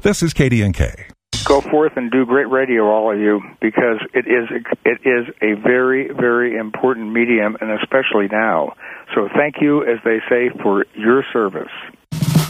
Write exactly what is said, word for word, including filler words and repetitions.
This is K D N K. Go forth and do great radio, all of you, because it is it is a very, very important medium, and especially now. So thank you, as they say, for your service.